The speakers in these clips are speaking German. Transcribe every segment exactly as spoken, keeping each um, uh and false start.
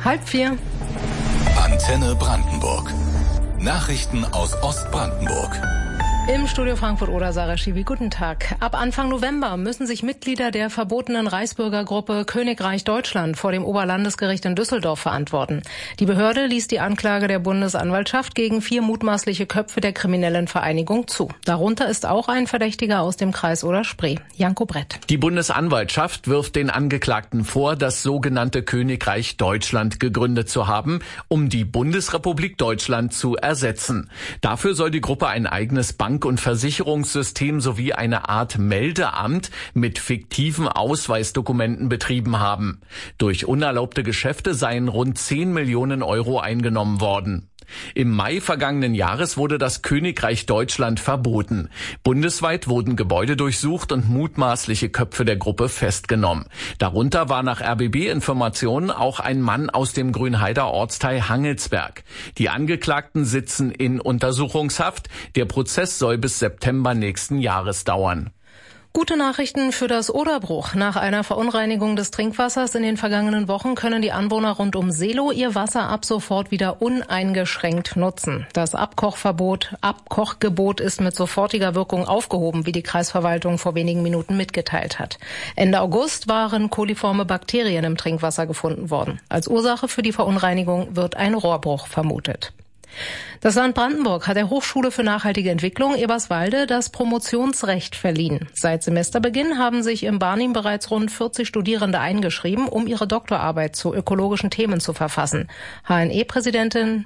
Halb vier. Antenne Brandenburg. Nachrichten aus Ostbrandenburg. Im Studio Frankfurt-Oder Sarah Schiwi, guten Tag. Ab Anfang November müssen sich Mitglieder der verbotenen Reichsbürgergruppe Königreich Deutschland vor dem Oberlandesgericht in Düsseldorf verantworten. Die Behörde ließ die Anklage der Bundesanwaltschaft gegen vier mutmaßliche Köpfe der kriminellen Vereinigung zu. Darunter ist auch ein Verdächtiger aus dem Kreis Oder-Spree, Janko Brett. Die Bundesanwaltschaft wirft den Angeklagten vor, das sogenannte Königreich Deutschland gegründet zu haben, um die Bundesrepublik Deutschland zu ersetzen. Dafür soll die Gruppe ein eigenes Bank- und Versicherungssystem sowie eine Art Meldeamt mit fiktiven Ausweisdokumenten betrieben haben. Durch unerlaubte Geschäfte seien rund zehn Millionen Euro eingenommen worden. Im Mai vergangenen Jahres wurde das Königreich Deutschland verboten. Bundesweit wurden Gebäude durchsucht und mutmaßliche Köpfe der Gruppe festgenommen. Darunter war nach R B B-Informationen auch ein Mann aus dem Grünheider Ortsteil Hangelsberg. Die Angeklagten sitzen in Untersuchungshaft. Der Prozess soll bis September nächsten Jahres dauern. Gute Nachrichten für das Oderbruch. Nach einer Verunreinigung des Trinkwassers in den vergangenen Wochen können die Anwohner rund um Seelow ihr Wasser ab sofort wieder uneingeschränkt nutzen. Das Abkochverbot, Abkochgebot ist mit sofortiger Wirkung aufgehoben, wie die Kreisverwaltung vor wenigen Minuten mitgeteilt hat. Ende August waren koliforme Bakterien im Trinkwasser gefunden worden. Als Ursache für die Verunreinigung wird ein Rohrbruch vermutet. Das Land Brandenburg hat der Hochschule für nachhaltige Entwicklung Eberswalde das Promotionsrecht verliehen. Seit Semesterbeginn haben sich im Barnim bereits rund vierzig Studierende eingeschrieben, um ihre Doktorarbeit zu ökologischen Themen zu verfassen. H N E-Präsidentin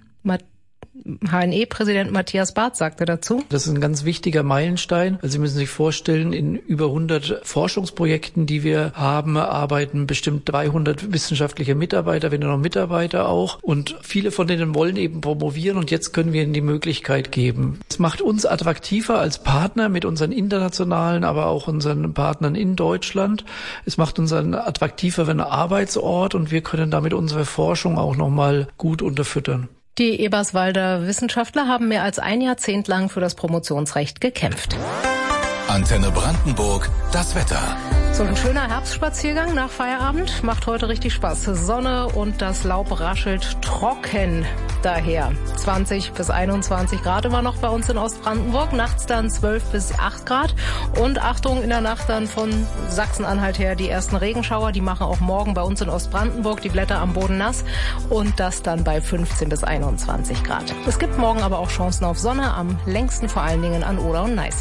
H N E-Präsident Matthias Barth sagte dazu: Das ist ein ganz wichtiger Meilenstein. Also Sie müssen sich vorstellen, in über hundert Forschungsprojekten, die wir haben, arbeiten bestimmt dreihundert wissenschaftliche Mitarbeiter, wenn noch Mitarbeiter auch. Und viele von denen wollen eben promovieren und jetzt können wir ihnen die Möglichkeit geben. Es macht uns attraktiver als Partner mit unseren internationalen, aber auch unseren Partnern in Deutschland. Es macht uns einen attraktiveren Arbeitsort und wir können damit unsere Forschung auch nochmal gut unterfüttern. Die Eberswalder Wissenschaftler haben mehr als ein Jahrzehnt lang für das Promotionsrecht gekämpft. Antenne Brandenburg, das Wetter. So ein schöner Herbstspaziergang nach Feierabend macht heute richtig Spaß. Sonne und das Laub raschelt trocken daher. zwanzig bis einundzwanzig Grad immer noch bei uns in Ostbrandenburg. Nachts dann zwölf bis acht Grad. Und Achtung, in der Nacht dann von Sachsen-Anhalt her die ersten Regenschauer. Die machen auch morgen bei uns in Ostbrandenburg die Blätter am Boden nass. Und das dann bei fünfzehn bis einundzwanzig Grad. Es gibt morgen aber auch Chancen auf Sonne, am längsten vor allen Dingen an Oder und Neiße.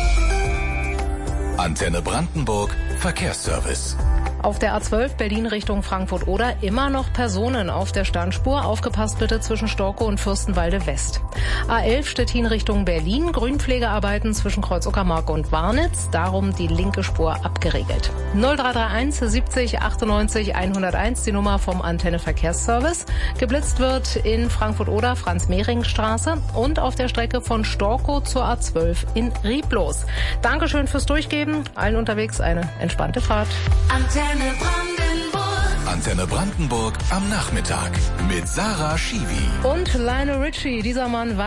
Antenne Brandenburg, Verkehrsservice. Auf der A zwölf Berlin Richtung Frankfurt-Oder immer noch Personen auf der Standspur. Aufgepasst bitte zwischen Storkow und Fürstenwalde West. A elf Stettin Richtung Berlin. Grünpflegearbeiten zwischen Kreuz-Uckermark und Warnitz. Darum die linke Spur abgeregelt. null drei drei eins siebzig achtundneunzig hunderteins, die Nummer vom Antenne Verkehrsservice. Geblitzt wird in Frankfurt-Oder Franz-Mehring-Straße und auf der Strecke von Storkow zur A zwölf in Rieblos. Dankeschön fürs Durchgeben. Allen unterwegs eine entspannte Fahrt. Antenne Brandenburg. Antenne Brandenburg am Nachmittag mit Sarah Schiwi. Und Lionel Richie, dieser Mann